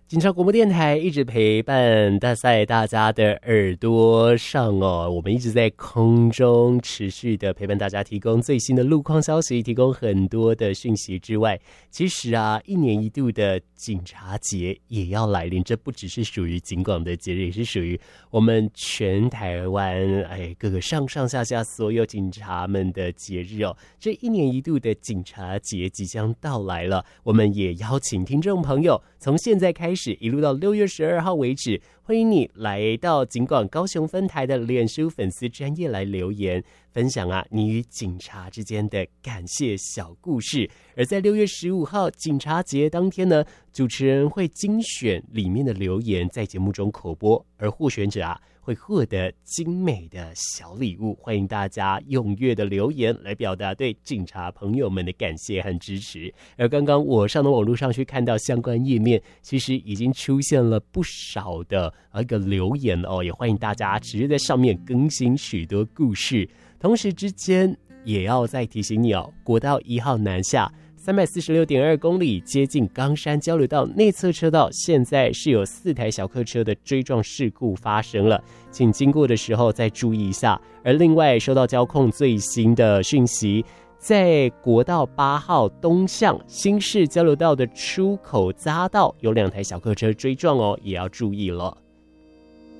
警察广播电台一直陪伴在大家的耳朵上哦，我们一直在空中持续的陪伴大家，提供最新的路况消息，提供很多的讯息之外，其实啊，一年一度的警察节也要来临，这不只是属于警广的节日，也是属于我们全台湾各个上上下下所有警察们的节日哦。这一年一度的警察节即将到来了，我们也邀请听众朋友从现在开始一路到6月12号为止，欢迎你来到警广高雄分台的脸书粉丝专页来留言分享啊你与警察之间的感谢小故事。而在6月15号警察节当天呢，主持人会精选里面的留言在节目中口播，而获选者啊会获得精美的小礼物，欢迎大家踊跃的留言来表达对警察朋友们的感谢和支持。而刚刚我上到网络上去看到相关页面，其实已经出现了不少的一个留言哦，也欢迎大家持续在上面更新许多故事。同时之间也要再提醒你哦，国道1号南下346.2公里，接近冈山交流道内侧车道，现在是有4台小客车的追撞事故发生了，请经过的时候再注意一下。而另外收到交控最新的讯息，在国道8号东向新市交流道的出口匝道有2台小客车追撞哦，也要注意了。